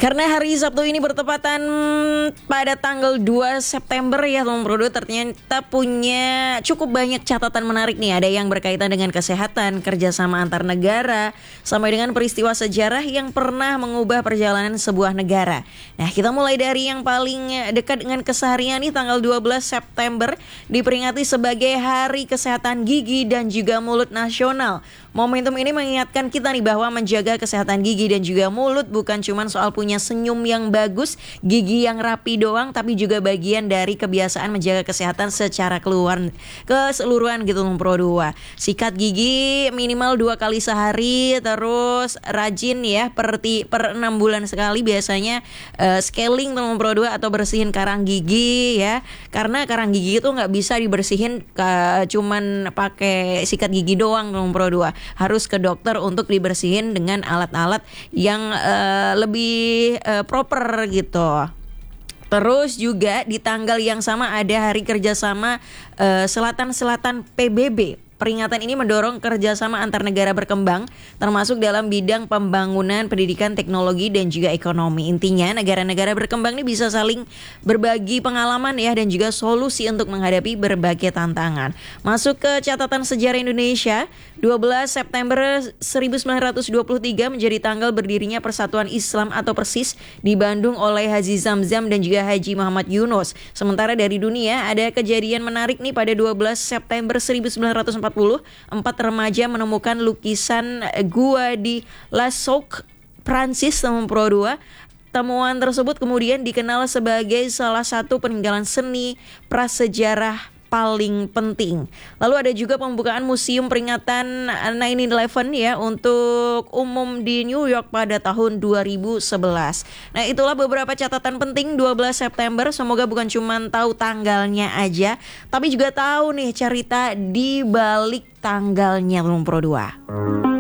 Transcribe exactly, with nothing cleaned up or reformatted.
Karena hari Sabtu ini bertepatan pada tanggal dua September ya teman Pro dua, ternyata punya cukup banyak catatan menarik nih. Ada yang berkaitan dengan kesehatan, kerjasama antar negara, sampai dengan peristiwa sejarah yang pernah mengubah perjalanan sebuah negara. Nah, kita mulai dari yang paling dekat dengan keseharian nih, tanggal dua belas September diperingati sebagai Hari Kesehatan Gigi dan juga Mulut Nasional. Momentum ini mengingatkan kita nih bahwa menjaga kesehatan gigi dan juga mulut bukan cuma soal punya senyum yang bagus, gigi yang rapi doang, tapi juga bagian dari kebiasaan menjaga kesehatan secara keluar, keseluruhan gitu Pro dua. Sikat gigi minimal dua kali sehari, terus rajin ya per, ti, per enam bulan sekali biasanya uh, scaling teman Pro dua atau bersihin karang gigi ya. Karena karang gigi itu nggak bisa dibersihin uh, cuman pakai sikat gigi doang teman Pro dua. Harus ke dokter untuk dibersihin dengan alat-alat yang uh, lebih uh, proper gitu. Terus juga di tanggal yang sama ada Hari Kerjasama uh, Selatan-Selatan P B B. Peringatan ini mendorong kerjasama antar negara berkembang, termasuk dalam bidang pembangunan, pendidikan, teknologi, dan juga ekonomi. Intinya negara-negara berkembang ini bisa saling berbagi pengalaman ya, dan juga solusi untuk menghadapi berbagai tantangan. Masuk ke catatan sejarah Indonesia, dua belas September seribu sembilan ratus dua puluh tiga menjadi tanggal berdirinya Persatuan Islam atau Persis di Bandung oleh Haji Zamzam dan juga Haji Muhammad Yunus. Sementara dari dunia ada kejadian menarik nih pada dua belas September seribu sembilan ratus empat puluh, empat remaja menemukan lukisan gua di Lascaux, Prancis teman Pro dua. Temuan tersebut kemudian dikenal sebagai salah satu peninggalan seni prasejarah paling penting. Lalu ada juga pembukaan museum peringatan nine eleven ya untuk umum di New York pada tahun dua ribu sebelas. Nah, itulah beberapa catatan penting dua belas September. Semoga bukan cuma tahu tanggalnya aja, tapi juga tahu nih cerita di balik tanggalnya Pro dua.